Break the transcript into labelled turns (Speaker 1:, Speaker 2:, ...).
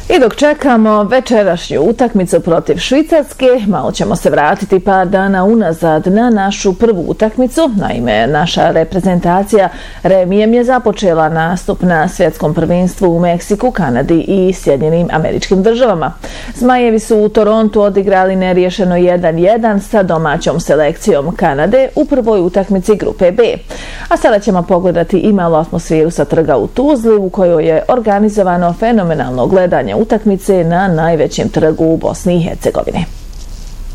Speaker 1: I dok čekamo večerašnju utakmicu protiv Švicarske, malo ćemo se vratiti par dana unazad na našu prvu utakmicu. Naime, naša reprezentacija remijem je započela nastup na svjetskom prvenstvu u Meksiku, Kanadi i Sjedinjenim Američkim Državama. Zmajevi su u Torontu odigrali neriješeno 1:1 sa domaćom selekcijom Kanade u prvoj utakmici grupe B. A sada ćemo pogledati i malo atmosferu sa trga u Tuzli, u kojoj je organizovano fenomenalno gledanje utakmice na najvećem trgu u Bosni i Hercegovini.